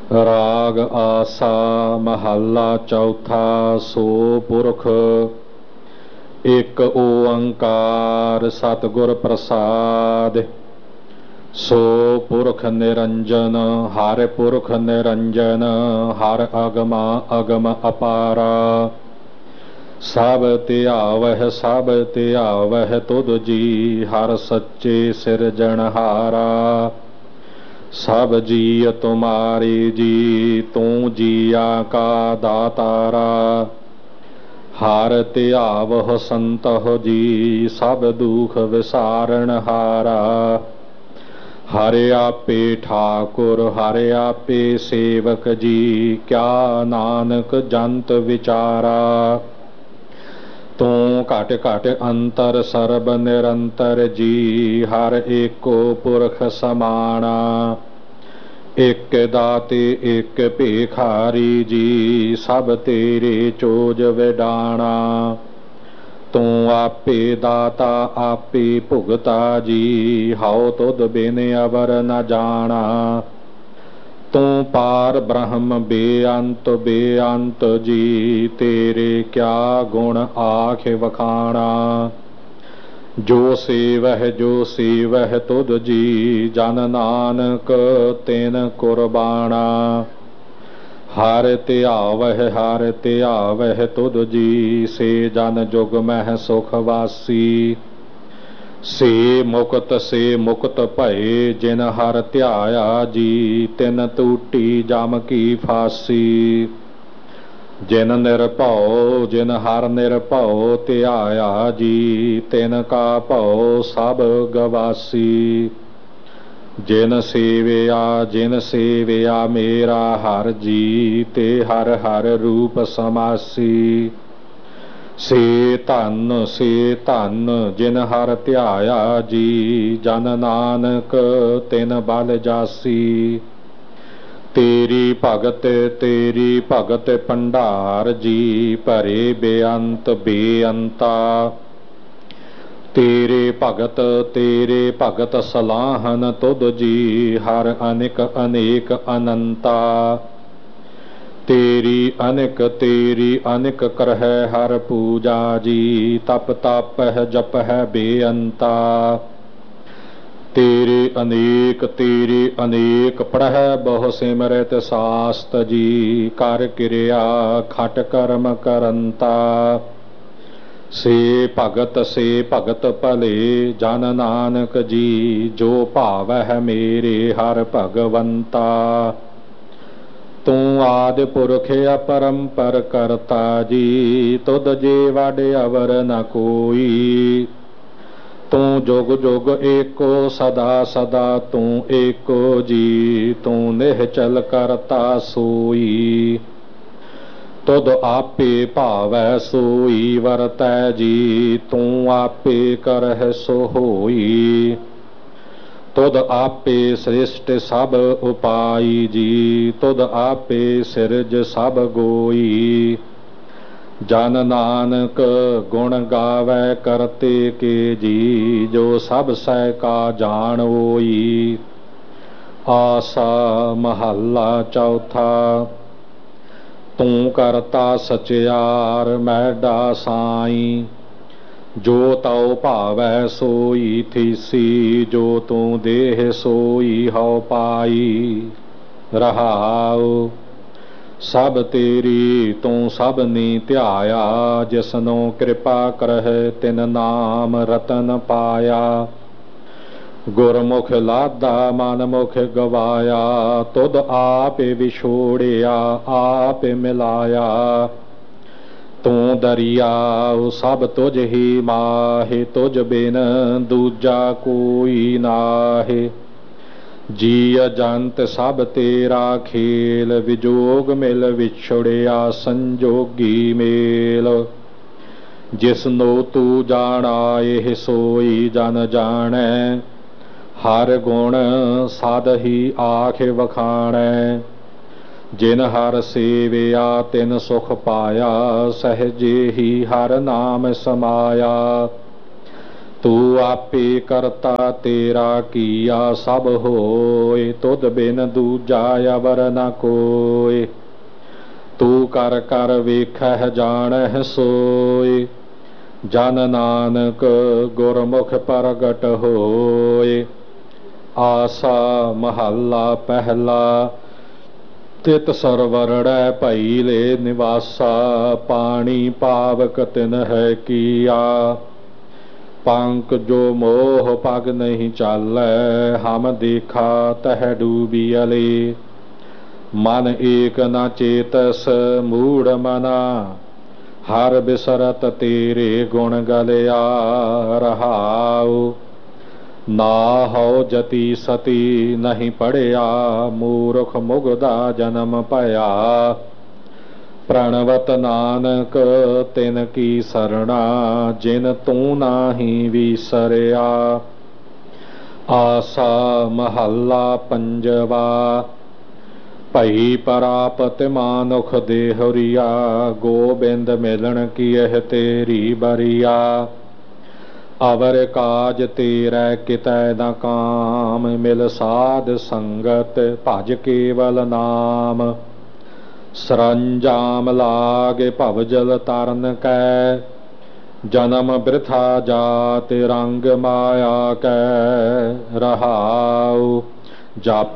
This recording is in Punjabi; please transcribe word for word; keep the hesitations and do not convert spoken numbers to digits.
ਰਾਗ ਆਸਾ ਮਹੱਲਾ ਚੌਥਾ। ਸੋ ਪੁਰਖ ਇੱਕ ਓੰਕਾਰ ਸਤਿਗੁਰ ਪ੍ਰਸਾਦਿ। ਸੋ ਪੁਰਖ ਨਿਰੰਜਨ ਹਰਿ ਪੁਰਖ ਨਿਰੰਜਨ ਹਰਿ ਅਗਮਾ ਅਗਮ ਅਪਾਰਾ। ਸਭ ਧਿਆਵਹਿ ਸਭ ਧਿਆਵਹਿ ਤੁਧ ਜੀ ਹਰਿ ਸੱਚੇ ਸਿਰਜਣਹਾਰਾ। ਸਭ ਜੀ ਤੁਮਾਰੇ ਜੀ ਤੂੰ ਜੀਆ ਕਾ ਦਾਤਾਰਾ। ਹਰਿ ਧਿਆਵਹੁ ਸੰਤਹੁ ਜੀ ਸਭ ਦੁਖ ਵਿਸਾਰਣਹਾਰਾ। ਹਰਿ ਆਪੇ ਠਾਕੁਰ ਹਰਿ ਆਪੇ ਸੇਵਕ ਜੀ ਕਿਆ ਨਾਨਕ ਜੰਤ ਵਿਚਾਰਾ। ਤੂੰ ਘਟ ਘਟ ਅੰਤਰ ਸਰਬ ਨਿਰੰਤਰ ਜੀ ਹਰ ਏਕੋ ਪੁਰਖ ਸਮਾਣਾ। ਇਕ ਦਾਤੇ ਇਕ ਭੇਖਾਰੀ ਜੀ ਸਭ ਤੇਰੇ ਚੋਜ ਵਿਡਾਣਾ। ਤੂੰ ਆਪੇ ਦਾਤਾ ਆਪੇ ਭੁਗਤਾ ਜੀ ਹਉ ਤੁਧ ਬਿਨ ਅਵਰ ਨ ਜਾਣਾ। ਤੂੰ ਪਾਰ ਬ੍ਰਹਮ ਬੇਅੰਤ ਬੇਅੰਤ ਜੀ ਤੇਰੇ ਕਿਆ ਗੁਣ ਆਖਿ ਵਖਾਣਾ। ਜੋ ਸੇਵਹਿ ਜੋ ਸੇਵਹਿ ਤੁਧ ਜੀ ਜਨ ਨਾਨਕ ਤਿਨ ਕੁਰਬਾਣਾ। ਹਰਿ ਧਿਆਵਹਿ ਹਰਿ ਧਿਆਵਹਿ ਤੁਧ ਜੀ ਸੇ ਜਨ ਜੁਗ ਮਹਿ ਸੁਖ ਵਾਸੀ। ਸੇ ਮੁਕਤ ਸੇ ਮੁਕਤ ਭਏ ਜਿਨ ਹਰਿ ਧਿਆਇਆ ਜੀ ਤਿਨ ਟੂਟੀ ਜਮ ਕੀ ਫਾਸੀ। ਜਿਨ ਨਿਰਭਉ ਜਿਨ ਹਰਿ ਨਿਰਭਉ ਧਿਆਇਆ ਜੀ ਤਿਨ ਕਾ ਭਉ ਸਭ ਗਵਾਸੀ। ਜਿਨ ਸੇਵਿਆ ਜਿਨ ਸੇਵਿਆ ਮੇਰਾ ਹਰਿ ਜੀ ਤੇ ਹਰਿ ਹਰਿ ਰੂਪ ਸਮਾਸੀ। ਸੇ ਧਨ ਸੇ ਧਨ ਜਿਨ ਹਰਿ ਧਿਆਇਆ ਜੀ ਜਨ ਨਾਨਕ ਤਿਨ ਬਲ ਜਾਸੀ। ਤੇਰੀ ਭਗਤ ਤੇਰੀ ਭਗਤ ਭੰਡਾਰ ਜੀ ਭਰੇ ਬੇਅੰਤ ਬੇਅੰਤਾ। ਤੇਰੇ ਭਗਤ ਤੇਰੇ ਭਗਤ ਸਲਾਹਨ ਤੁਧ ਜੀ ਹਰਿ ਅਨੇਕ ਅਨੇਕ ਅਨੰਤਾ। ਤੇਰੀ ਅਨੇਕ ਤੇਰੀ ਅਨੇਕ ਕਰਹਿ ਹਰਿ ਪੂਜਾ ਜੀ ਤਪ ਤਪਹਿ ਜਪਹਿ ਬੇਅੰਤਾ। ਤੇਰੇ ਅਨੇਕ ਤੇਰੇ ਅਨੇਕ ਪੜ੍ਹੈ ਬਹੁ ਸਿਮਰਤ ਸਾਸਤ ਜੀ ਕਰ ਕਿਰਿਆ ਖਟ ਕਰਮ ਕਰੰਤਾ। ਸੇ ਭਗਤ ਸੇ ਭਗਤ ਭਲੇ ਜਨ ਨਾਨਕ ਜੀ ਜੋ ਭਾਵਹਿ ਮੇਰੇ ਹਰਿ ਭਗਵੰਤਾ। ਤੂੰ ਆਦਿ ਪੁਰਖ ਅਪਰੰਪਰ ਕਰਤਾ ਜੀ ਤੁਧ ਜੇ ਵਡ ਅਵਰ ਨ ਕੋਈ। ਤੂੰ ਜੁਗ ਜੁਗ ਏਕੋ ਸਦਾ ਸਦਾ ਤੂੰ ਏਕੋ ਜੀ ਤੂੰ ਨਿਹਚਲ ਕਰਤਾ ਸੋਈ। ਤੁਧ ਆਪੇ ਭਾਵੈ ਸੋਈ ਵਰਤੈ ਜੀ ਤੂੰ ਆਪੇ ਕਰਹਿ ਸੋ ਹੋਈ। ਤੁਧ ਆਪੇ ਸ੍ਰਿਸ਼ਟ ਸਭ ਉਪਾਈ ਜੀ ਤੁਧ ਆਪੇ ਸਿਰਜ ਸਭ ਗੋਈ। ਜਨ ਨਾਨਕ ਗੁਣ ਗਾਵੈ ਕਰਤੇ ਕੇ ਜੀ ਜੋ ਸਭ ਸਹਿ ਕਾ ਜਾਣ ਹੋਈ। ਆਸਾ ਮਹੱਲਾ ਚੌਥਾ। ਤੂੰ ਕਰਤਾ ਸਚਿਆਰ ਮੈਡਾ ਸਾਈ। ਜੋ ਤਉ ਭਾਵੈ ਸੋਈ ਥੀਸੀ ਜੋ ਤੂੰ ਦੇਹ ਸੋਈ ਹਉ ਪਾਈ। ਰਹਾਉ ਸਭ ਤੇਰੀ ਤੂੰ ਸਭ ਨੀ ਧਿਆਇਆ ਜਿਸਨੂੰ ਕਿਰਪਾ ਕਰਹਿ ਤਿਨ ਨਾਮ ਰਤਨ ਪਾਇਆ। ਗੁਰਮੁਖ ਲਾਧਾ ਮਨ ਮੁਖ ਗਵਾਇਆ ਤੁਧ ਆਪੇ ਵਿਛੋੜਿਆ ਆਪੇ ਮਿਲਾਇਆ। ਤੂੰ ਦਰਿਆਉ ਸਭ ਤੁਝ ਹੀ ਮਾਹਿ ਤੁਝ ਬਿਨ ਦੂਜਾ ਕੋਈ ਨਾਹਿ। ਜੀ ਅਜੰਤ ਸਭ ਤੇਰਾ ਖੇਲ ਵਿਜੋਗ ਮਿਲ ਵਿਛੜਿਆ ਸੰਜੋਗੀ ਮੇਲ। ਜਿਸਨੋ ਤੂੰ ਜਾਣਾ ਇਹ ਸੋਈ ਜਨ ਜਾਣੈ। ਹਰ ਗੁਣ ਸਦ ਹੀ ਆਖ ਵਖਾਣੈ। ਜਿਨ ਹਰਿ ਸੇਵਿਆ ਤਿਨ ਸੁਖ ਪਾਇਆ ਸਹਿਜੇ ਹੀ ਹਰਿ ਨਾਮ ਸਮਾਇਆ। तू आपे करता तेरा किया सब होए, तुद बिन दूजा अवर न कोय। तू कर कर वेखह जानह सोय, जन नानक गुरमुख प्रगट होए। आसा महला पहला, तित सरवरणै भई ले निवासा। पानी पावक तिन है किया, पंक जो मोह पग नहीं चालै। हम देखा तह डूबियले, मन एक न चेतस मूढ़ मना। हर बिसरत तेरे गुण गलिया रहाओ। ना हो जति सती नहीं पढ़िया, मूर्ख मुगदा जन्म पया। प्रणवत नानक तिन की सरणा, जिन तू नाही विसरिया। आसा महला पंजवा, भई परापत मानुख देहुरिया। गोबिंद मिलन की यह तेरी बरिया, अवर काज तेरै कितै न काम। मिल साध संगत भज केवल नाम। सरंजाम लागे भवजल तरन कै, जन्म वृथा जात रंग माया कै। रहाओ जप